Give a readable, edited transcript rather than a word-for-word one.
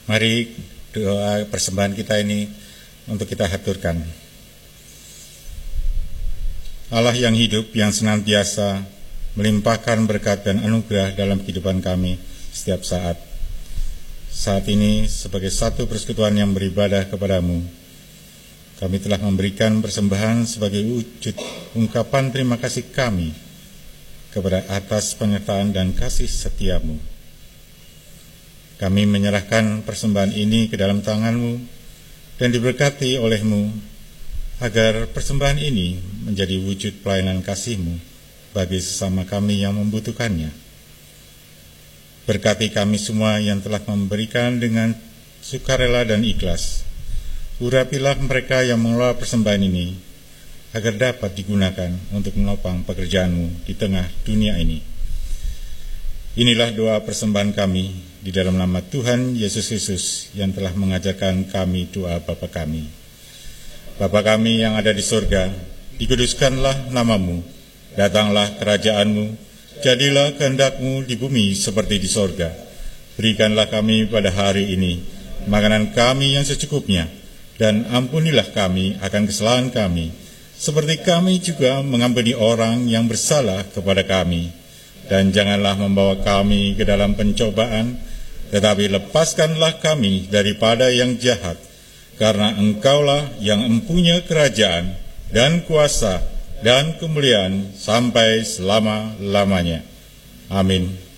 Mari doa persembahan kita ini untuk kita haturkan. Allah yang hidup, yang senantiasa melimpahkan berkat dan anugerah dalam kehidupan kami setiap saat. Saat ini sebagai satu persekutuan yang beribadah kepadamu, kami telah memberikan persembahan sebagai wujud ungkapan terima kasih kami kepada atas penyertaan dan kasih setiamu. Kami menyerahkan persembahan ini ke dalam tangan-Mu dan diberkati oleh-Mu, agar persembahan ini menjadi wujud pelayanan kasih-Mu bagi sesama kami yang membutuhkannya. Berkati kami semua yang telah memberikan dengan sukarela dan ikhlas. Urapilah mereka yang mengelola persembahan ini, agar dapat digunakan untuk menopang pekerjaan-Mu di tengah dunia ini. Inilah doa persembahan kami di dalam nama Tuhan Yesus Kristus yang telah mengajarkan kami doa Bapa kami. Bapa kami yang ada di surga, dikuduskanlah nama-Mu, datanglah kerajaan-Mu, jadilah kehendak-Mu di bumi seperti di surga. Berikanlah kami pada hari ini makanan kami yang secukupnya, dan ampunilah kami akan kesalahan kami, seperti kami juga mengampuni orang yang bersalah kepada kami. Dan janganlah membawa kami ke dalam pencobaan, tetapi lepaskanlah kami daripada yang jahat, karena Engkaulah yang mempunyai kerajaan dan kuasa dan kemuliaan sampai selama-lamanya. Amin.